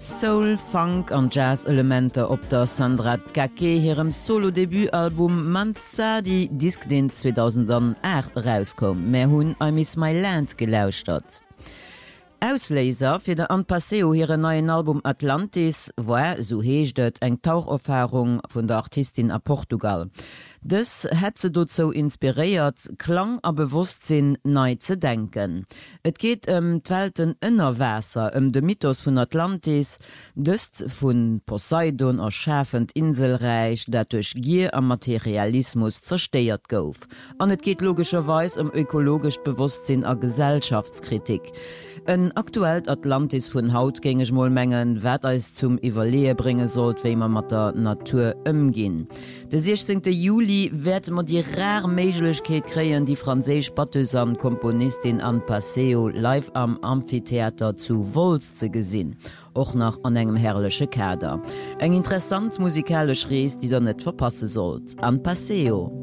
Soul, Funk an Jazz-Elemente op der Sandra Kake hirem Solo-Debütalbum Mansa, die Disk den 2008 rauskom, mé hunn I Miss My Land gelauscht hat. Ausleser fir de Anpasseo hire neuen Album Atlantis war, so heeschtet, eng Taucherfahrung vun der Artistin a Portugal. Dës het ze dozo inspiréiert, Klang a Bewusstsinn nei ze denken. Et geht d'Welten ënnerwässer, de Mythos vun Atlantis, dëst vun Poseidon a schäfend Inselreich, dat duch Gier am Materialismus zersteiert gouf. An et geht logischerweis ökologisch Bewusstsinn a Gesellschaftskritik. Ein aktuell Atlantis vun Hautgängegmollmengen wat als zum Ivaluer bringe sollt, wéi man mat der Natur ëmgin. De 16. Juli werd man die rar Meiglechkeet kreien, die Franzésch Bateusan Komponistin Anpasseo live am Amphitheater zu Volz ze gesinn, och nach an engem herrlesche Kader. Eng interessant musikalisch Rees, die der net verpasse sollt. Anpasseo.